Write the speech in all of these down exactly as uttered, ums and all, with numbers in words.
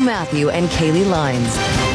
Matthew and Kaylee Lines.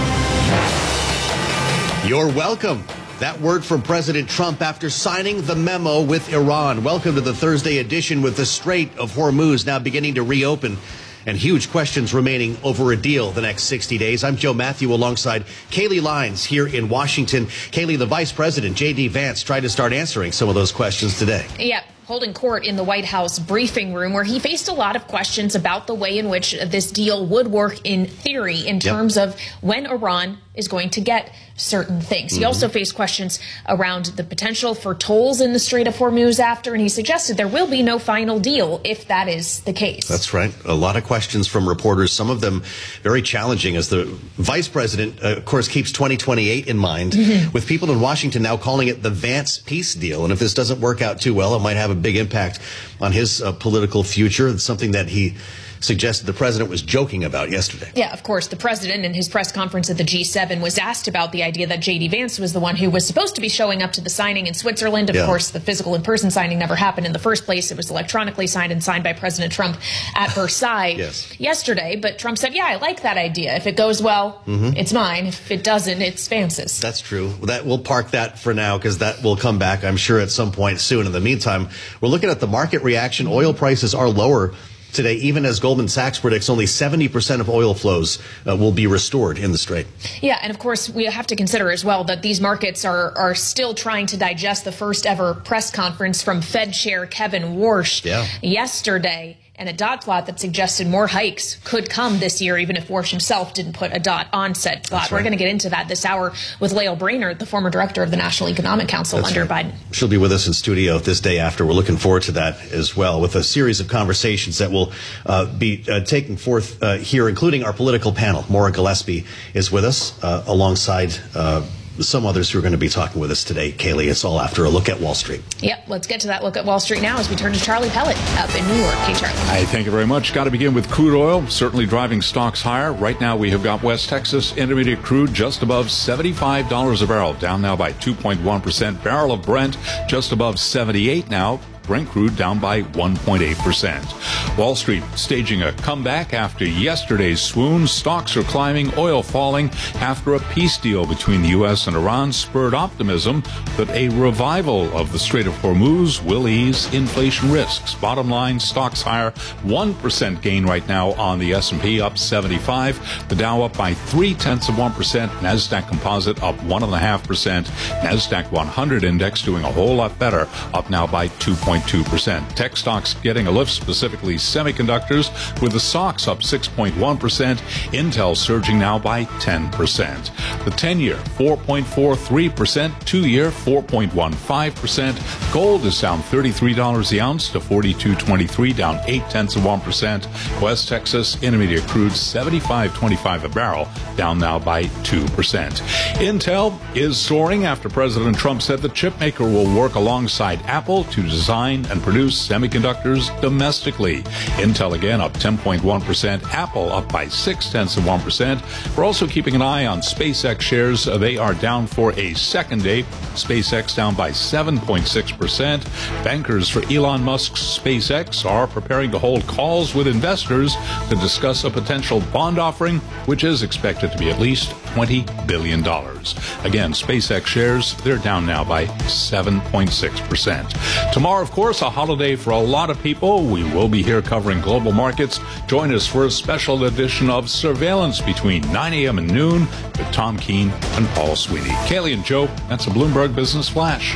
You're welcome. That word from President Trump after signing the memo with Iran. Welcome to the Thursday edition with the Strait of Hormuz now beginning to reopen and huge questions remaining over a deal the next sixty days. I'm Joe Matthew alongside Kaylee Lines here in Washington. Kaylee, the Vice President, J D Vance, tried to start answering some of those questions today. Yeah. Holding court in the White House briefing room where he faced a lot of questions about the way in which this deal would work in theory in terms yep. of when Iran is going to get certain things. Mm-hmm. He also faced questions around the potential for tolls in the Strait of Hormuz after, and he suggested there will be no final deal if that is the case. That's right. A lot of questions from reporters, some of them very challenging, as the vice president, uh, of course, keeps twenty twenty-eight in mind, mm-hmm. with people in Washington now calling it the Vance peace deal. And if this doesn't work out too well, it might have a big impact on his uh, political future. It's something that he suggested the president was joking about yesterday. Yeah, of course. The president in his press conference at the G seven was asked about the idea that J D Vance was the one who was supposed to be showing up to the signing in Switzerland. Of yeah. course, the physical in-person signing never happened in the first place. It was electronically signed and signed by President Trump at Versailles yes. yesterday. But Trump said, yeah, I like that idea. If it goes well, mm-hmm. it's mine. If it doesn't, it's Vance's. That's true. That we'll park that for now because that will come back, I'm sure, at some point soon. In the meantime, we're looking at the market reaction. Oil prices are lower today, even as Goldman Sachs predicts only seventy percent of oil flows uh, will be restored in the Strait. Yeah, and of course, we have to consider as well that these markets are, are still trying to digest the first ever press conference from Fed Chair Kevin Warsh yeah. yesterday, and a dot plot that suggested more hikes could come this year, even if Warsh himself didn't put a dot on said plot. Right. We're going to get into that this hour with Lael Brainerd, the former director of the National Economic Council That's under right. Biden. She'll be with us in studio this day after. We're looking forward to that as well, with a series of conversations that will uh, be uh, taking forth uh, here, including our political panel. Maura Gillespie is with us uh, alongside uh, some others who are going to be talking with us today. Kaylee, it's all after a look at Wall Street. Yep, let's get to that look at Wall Street now as we turn to Charlie Pellet up in New York. Hey, Charlie. Hi, thank you very much. Got to begin with crude oil, certainly driving stocks higher. Right now we have got West Texas Intermediate crude just above seventy-five dollars a barrel, down now by two point one percent. Barrel of Brent just above seventy-eight now. Brent crude down by one point eight percent. Wall Street staging a comeback after yesterday's swoon. Stocks are climbing, oil falling after a peace deal between the U S and Iran spurred optimism that a revival of the Strait of Hormuz will ease inflation risks. Bottom line, stocks higher, one percent gain right now on the S and P, up seventy-five. The Dow up by three-tenths of one percent. NASDAQ Composite up one point five percent. NASDAQ one hundred Index doing a whole lot better, up now by two point two percent. Tech stocks getting a lift, specifically semiconductors, with the S O X up six point one percent. Intel surging now by ten percent. The ten-year, four point four three percent. Two-year, four point one five percent. Gold is down thirty-three dollars the ounce to forty-two twenty-three, down eight-tenths of one percent. West Texas Intermediate crude, seventy-five twenty-five a barrel, down now by two percent. Intel is soaring after President Trump said the chipmaker will work alongside Apple to design and produce semiconductors domestically. Intel again up ten point one percent. Apple up by six-tenths of one percent. We're also keeping an eye on SpaceX shares. They are down for a second day. SpaceX down by seven point six percent. Bankers for Elon Musk's SpaceX are preparing to hold calls with investors to discuss a potential bond offering, which is expected to be at least twenty billion dollars. Again, SpaceX shares, they're down now by seven point six percent. Tomorrow, of course, a holiday for a lot of people. We will be here covering global markets. Join us for a special edition of Surveillance between nine a.m. and noon with Tom Keene and Paul Sweeney. Kaylee and Joe, that's a Bloomberg Business Flash.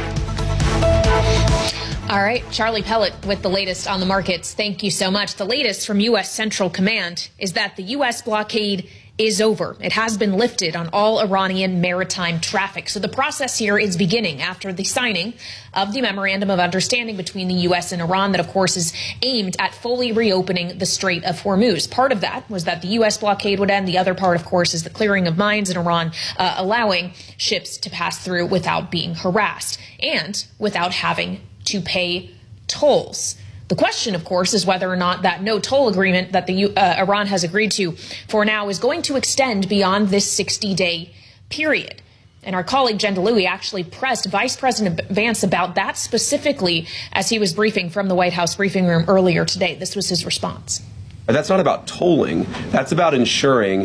All right, Charlie Pellet with the latest on the markets. Thank you so much. The latest from U S Central Command is that the U S blockade is over. It has been lifted on all Iranian maritime traffic. So the process here is beginning after the signing of the Memorandum of Understanding between the U S and Iran that, of course, is aimed at fully reopening the Strait of Hormuz. Part of that was that the U S blockade would end. The other part, of course, is the clearing of mines in Iran, uh, allowing ships to pass through without being harassed and without having to pay tolls. The question, of course, is whether or not that no toll agreement that the uh, Iran has agreed to for now is going to extend beyond this sixty-day period. And our colleague Jen DeLuey actually pressed Vice President Vance about that specifically as he was briefing from the White House briefing room earlier today. This was his response. That's not about tolling. That's about ensuring